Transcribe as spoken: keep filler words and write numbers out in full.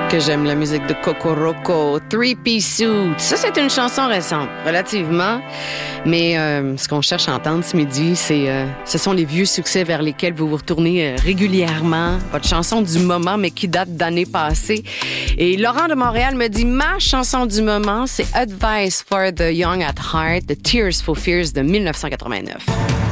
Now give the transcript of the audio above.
Que j'aime la musique de Kokoroko, Three Piece Suit. Ça, c'est une chanson récente, relativement. Mais euh, ce qu'on cherche à entendre ce midi, c'est, euh, ce sont les vieux succès vers lesquels vous vous retournez euh, régulièrement. Votre chanson du moment, mais qui date d'années passées. Et Laurent de Montréal me dit, ma chanson du moment, c'est Advice for the Young at Heart, de Tears for Fears de dix-neuf cent quatre-vingt-neuf.